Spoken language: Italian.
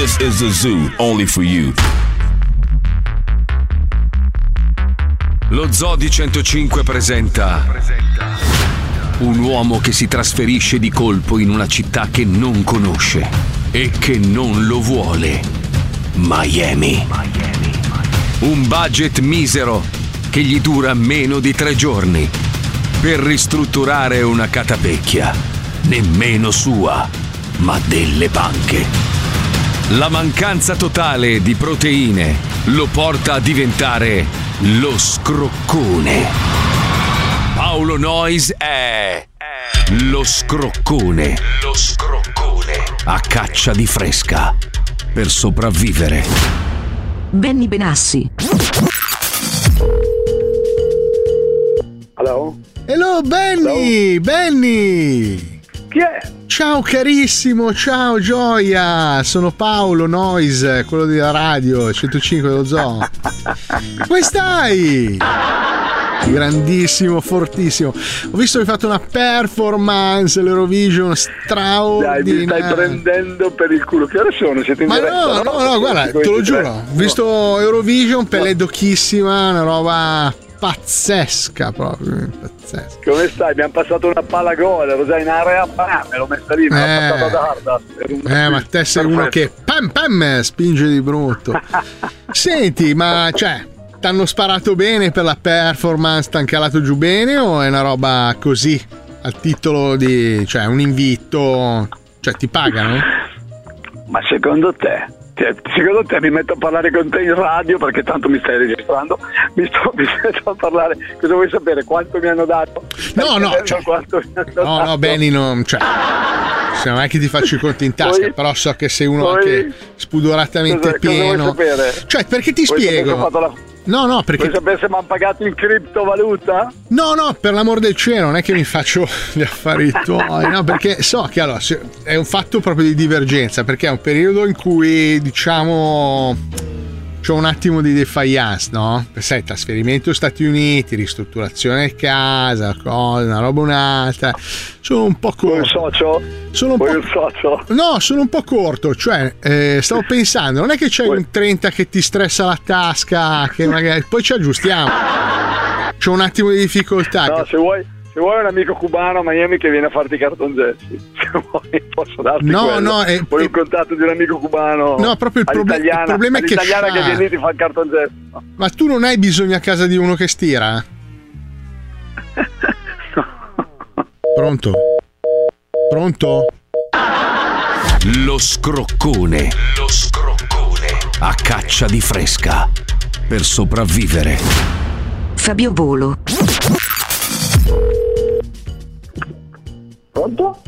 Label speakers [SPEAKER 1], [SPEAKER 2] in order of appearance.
[SPEAKER 1] This is a zoo only for you. Lo Zoo di 105 presenta un uomo che si trasferisce di colpo in una città che non conosce e che non lo vuole. Miami. Un budget misero che gli dura meno di 3 giorni per ristrutturare una catapecchia, nemmeno sua, ma delle banche. La mancanza totale di proteine lo porta a diventare lo scroccone. Paolo Noyes è lo scroccone. Lo scroccone. A caccia di fresca per sopravvivere.
[SPEAKER 2] Benny Benassi.
[SPEAKER 3] Hello?
[SPEAKER 4] Hello Benny! Hello? Benny!
[SPEAKER 3] Chi è?
[SPEAKER 4] Ciao carissimo, ciao Gioia, sono Paolo Noyes, quello della radio 105 dello Zoo. Come stai? Grandissimo, fortissimo. Ho visto che hai fatto una performance all'Eurovision straordinaria.
[SPEAKER 3] Dai, mi stai prendendo per il culo. Che ore sono? Siete in diretta?
[SPEAKER 4] No, guarda, te lo giuro. Ho visto Eurovision, pelle d'occhissima, una roba pazzesca proprio, pazzesca.
[SPEAKER 3] Come stai? Abbiamo passato una palla gol, ero già in area, me l'ho messa lì, me l'ho passata da Arda.
[SPEAKER 4] Ma te sei uno che pam spinge di brutto. Senti, ma t'hanno sparato bene per la performance, t'han calato giù bene o è una roba così al titolo di, un invito, ti pagano?
[SPEAKER 3] Ma secondo te mi metto a parlare con te in radio, perché tanto mi stai registrando, mi metto a parlare, cosa vuoi sapere? Quanto mi hanno dato?
[SPEAKER 4] No, Benny, non è che ti faccio i conti in tasca, però so che sei uno anche spudoratamente pieno.
[SPEAKER 3] Cosa vuoi sapere?
[SPEAKER 4] Perché ti spiego? No, perché
[SPEAKER 3] vuoi sapere se mi hanno pagato in criptovaluta?
[SPEAKER 4] No, per l'amor del cielo, non è che mi faccio gli affari tuoi, no, perché so che allora è un fatto proprio di divergenza, perché è un periodo in cui c'ho un attimo di defiance, no? Sai, trasferimento Stati Uniti, ristrutturazione casa, una roba un'altra. Sono un po' corto.
[SPEAKER 3] Vuoi un socio? Un socio? No,
[SPEAKER 4] sono un po' corto, stavo pensando, non è che c'è un 30 che ti stressa la tasca, che magari poi ci aggiustiamo. C'ho un attimo di difficoltà.
[SPEAKER 3] No, se vuoi un amico cubano a Miami che viene a farti cartongessi, se vuoi posso darti vuoi un contatto di un amico cubano?
[SPEAKER 4] No, proprio il problema è che
[SPEAKER 3] l'italiana che viene lì ti fa il cartongesso.
[SPEAKER 4] Ma tu non hai bisogno a casa di uno che stira? Pronto?
[SPEAKER 1] Lo scroccone. A caccia di fresca per sopravvivere.
[SPEAKER 2] Fabio Volo.
[SPEAKER 3] Pronto?